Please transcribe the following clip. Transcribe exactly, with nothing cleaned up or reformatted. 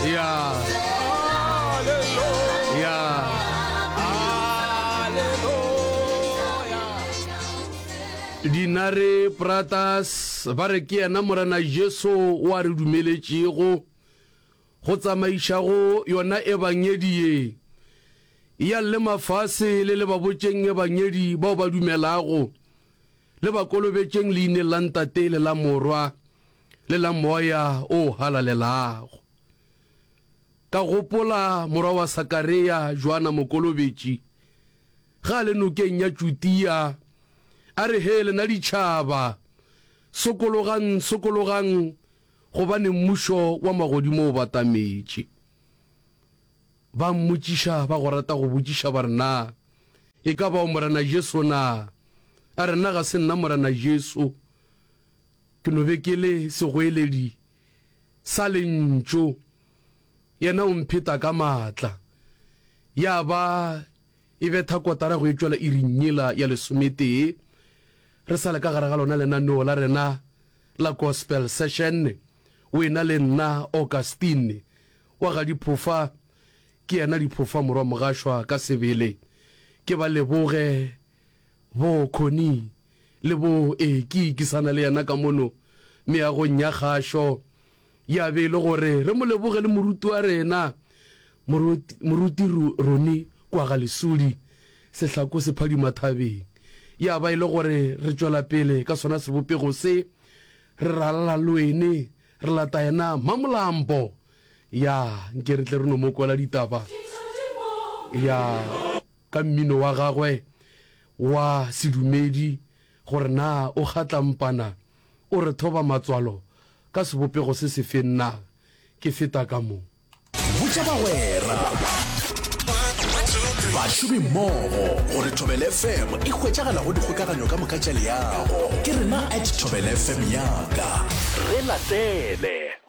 Yeah. Yeah. Dinare pratas ba re ke ena morena Jesu wa re dumeletšego go tsamaišago yona e bangedie ya le mafase le le babotšeng e bangedi bao ba dumelago le ba kolobetšeng leine la ntate le la morwa le la moya o halalelago ka gopola morwa wa Sakaria Joana Mokolobetši ga le nokeng ya Judia a re hele na ditšhaba sokologang sokologang go bane mmušo wa magodimo o batametše ba mmotšiša ba go rata go botšiša ba rena e ka ba morena Jesu na a rena ga se nna morena Jesu ke no be ke le segoeledi sa lentšo yena o mpheta ka matla ya ba e betha kotara go etšwela e rinyela ya lesometee re sa le ka gare ga lona lenaneo la rena la gospel session o ena le nna Augustine wa ga diphofa ke yena diphofa morwa mogašwa ka sebele ke ba leboge bo khoni le bo e ke ikisana le yena ka mono meagong ya kgašo ya be le gore re mo leboge le moruti wa rena moruti roni kwa ga lesudi sehlako se phadi mathabeng ya ba ile gore re tšwela pele ka sona sebopego se re ralala loene re lata yena Mamolambo ya nke re tle re no mo kwala ditaba ya ka mmino wa gagwe wa sedumedi gore na o gatlampana o re thoba matswalo ka sebopego se se fenna ke feta ka mo botša bagwera bašomi mmogo gore Thobela F M e hwetšagala go dikgokaganyo ka moka tša leago ke rena at Thobela F M yaka re latele.